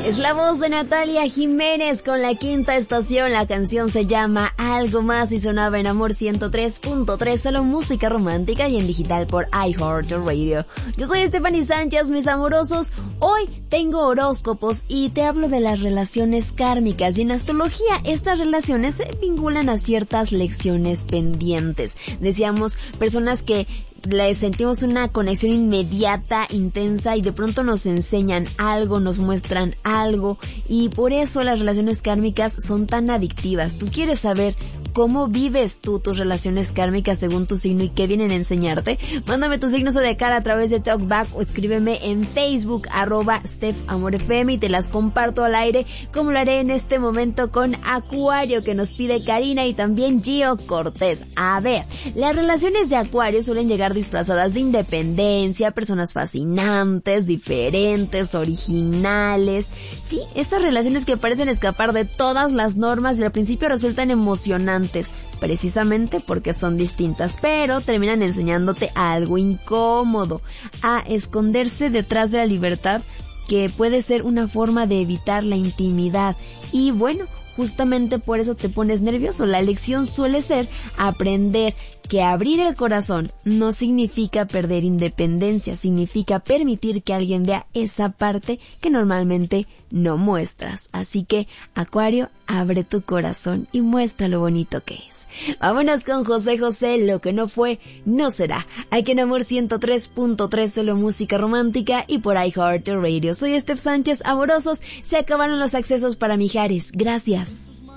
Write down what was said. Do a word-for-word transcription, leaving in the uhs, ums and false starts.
Es la voz de Natalia Jiménez con La Quinta Estación. La canción se llama Algo Más y sonaba en Amor ciento tres punto tres, solo música romántica y en digital por iHeartRadio. Yo soy Stephanie Sánchez, mis amorosos. Hoy tengo horóscopos y te hablo de las relaciones kármicas. Y en astrología estas relaciones se vinculan a ciertas lecciones pendientes. Decíamos, personas que les sentimos una conexión inmediata, intensa y de pronto nos enseñan algo, nos muestran algo y por eso las relaciones kármicas son tan adictivas. ¿Tú quieres saber cómo vives tú tus relaciones kármicas según tu signo y qué vienen a enseñarte? Mándame tu signo zodiacal a través de TalkBack o escríbeme en Facebook arroba StephAmorFM y te las comparto al aire como lo haré en este momento con Acuario, que nos pide Karina, y también Gio Cortés. A ver, las relaciones de Acuario suelen llegar disfrazadas de independencia, personas fascinantes, diferentes, originales. Sí, esas relaciones que parecen escapar de todas las normas y al principio resultan emocionantes, precisamente porque son distintas, pero terminan enseñándote algo incómodo, a esconderse detrás de la libertad, que puede ser una forma de evitar la intimidad. Y bueno, justamente por eso te pones nervioso. La lección suele ser aprender que abrir el corazón no significa perder independencia, significa permitir que alguien vea esa parte que normalmente no muestras. Así que, Acuario, abre tu corazón y muestra lo bonito que es. Vámonos con José José, Lo que no fue, no será. Aquí en Amor ciento tres punto tres, solo música romántica y por iHeartRadio. Soy Steph Sánchez, amorosos, se acabaron los accesos para Mijares. Gracias.